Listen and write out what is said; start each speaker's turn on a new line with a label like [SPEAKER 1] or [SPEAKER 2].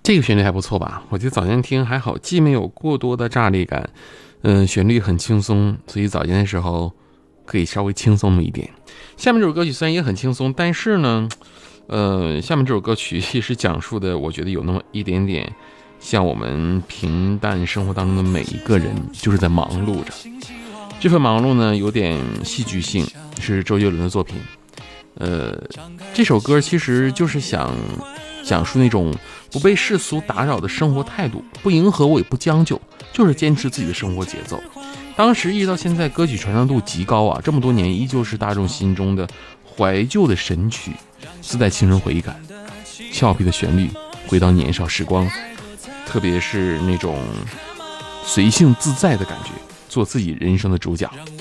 [SPEAKER 1] 这个旋律还不错吧？我觉得早间听还好，既没有过多的炸裂感，旋律很轻松，所以早间的时候可以稍微轻松那么一点。下面这首歌曲虽然也很轻松，但是呢，下面这首歌曲其实讲述的，我觉得有那么一点点像我们平淡生活当中的每一个人，就是在忙碌着。这份忙碌呢，有点戏剧性，是周杰伦的作品。这首歌其实就是想讲述那种不被世俗打扰的生活态度，不迎合我也不将就，就是坚持自己的生活节奏。当时一直到现在，歌曲传唱度极高啊，这么多年依旧是大众心中的怀旧的神曲，自带青春回忆感，俏皮的旋律回到年少时光，特别是那种随性自在的感觉，做自己人生的主角。